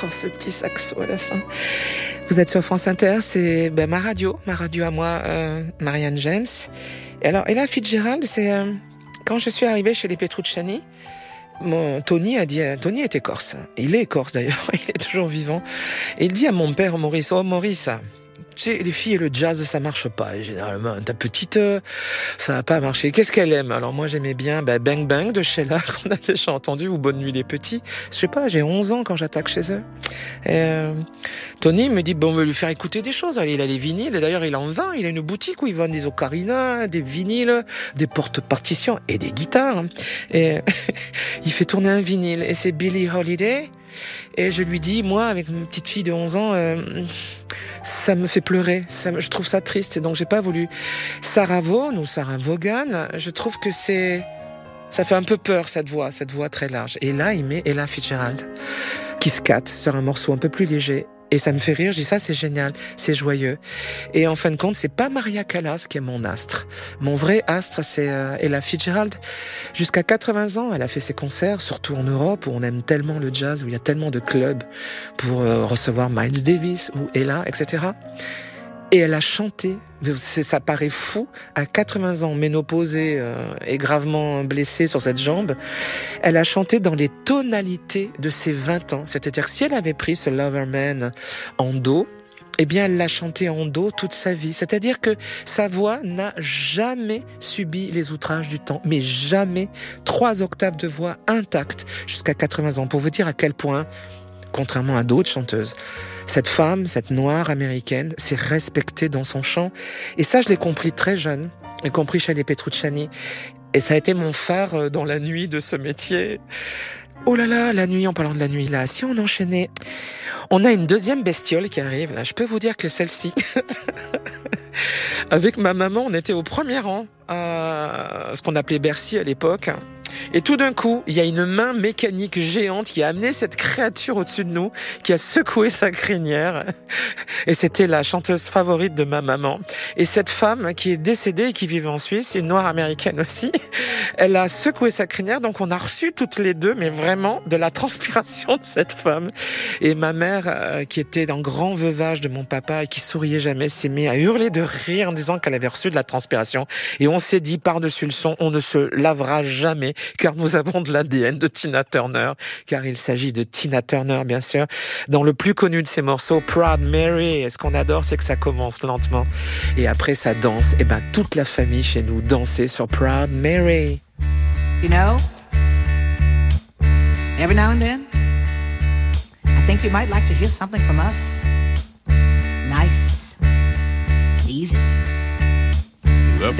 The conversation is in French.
Oh, ce petit saxo à la fin. Vous êtes sur France Inter, c'est ma radio à moi, Marianne James. Et alors, Ella Fitzgerald, c'est quand je suis arrivée chez les Petrucciani, Tony était corse. Il est corse d'ailleurs, il est toujours vivant. Et il dit à mon père Maurice, oh Maurice, tu sais, les filles et le jazz, ça marche pas. Et généralement, ta petite, ça va pas marcher. Qu'est-ce qu'elle aime? Alors moi, j'aimais bien Bang Bang de Sheila, qu'on a déjà entendu, ou Bonne Nuit les Petits. Je sais pas, j'ai 11 ans quand j'attaque chez eux. Et Tony me dit, on va lui faire écouter des choses. Il a les vinyles, et d'ailleurs, il en vend. Il a une boutique où il vend des ocarinas, des vinyles, des porte-partitions et des guitares. Et il fait tourner un vinyle, et c'est Billie Holiday. Et je lui dis, moi, avec une petite fille de 11 ans, ça me fait pleurer. Je trouve ça triste. Et donc, j'ai pas voulu. Sarah Vaughan ou Sarah Vaughan, je trouve que ça fait un peu peur, cette voix très large. Et là, il met Ella Fitzgerald, qui scatte sur un morceau un peu plus léger. Et ça me fait rire, je dis ça, c'est génial, c'est joyeux. Et en fin de compte, c'est pas Maria Callas qui est mon astre. Mon vrai astre, c'est Ella Fitzgerald. Jusqu'à 80 ans, elle a fait ses concerts, surtout en Europe, où on aime tellement le jazz, où il y a tellement de clubs pour recevoir Miles Davis ou Ella, etc. Et elle a chanté, ça paraît fou, à 80 ans, ménopausée et gravement blessée sur cette jambe, elle a chanté dans les tonalités de ses 20 ans. C'est-à-dire que si elle avait pris ce Loverman en do, eh bien, elle l'a chanté en do toute sa vie. C'est-à-dire que sa voix n'a jamais subi les outrages du temps, mais jamais. 3 octaves de voix intactes jusqu'à 80 ans. Pour vous dire à quel point, contrairement à d'autres chanteuses, cette femme, cette noire américaine, s'est respectée dans son chant. Et ça, je l'ai compris très jeune, y compris chez les Petrucciani. Et ça a été mon phare dans la nuit de ce métier. Oh là là, la nuit, en parlant de la nuit, là, si on enchaînait... On a une deuxième bestiole qui arrive, là. Je peux vous dire que celle-ci... Avec ma maman, on était au premier rang, à ce qu'on appelait Bercy à l'époque. Et tout d'un coup, il y a une main mécanique géante qui a amené cette créature au-dessus de nous, qui a secoué sa crinière. Et c'était la chanteuse favorite de ma maman. Et cette femme qui est décédée et qui vivait en Suisse, une noire américaine aussi, elle a secoué sa crinière. Donc on a reçu toutes les deux, mais vraiment, de la transpiration de cette femme. Et ma mère, qui était dans grand veuvage de mon papa et qui souriait jamais, s'est mise à hurler de rire en disant qu'elle avait reçu de la transpiration. Et on s'est dit, par-dessus le son, on ne se lavera jamais, car nous avons de l'ADN de Tina Turner, car il s'agit de Tina Turner, bien sûr, dans le plus connu de ses morceaux, Proud Mary. Et ce qu'on adore, c'est que ça commence lentement, et après ça danse. Et toute la famille chez nous dansait sur Proud Mary. You know, every now and then, I think you might like to hear something from us. Nice, easy.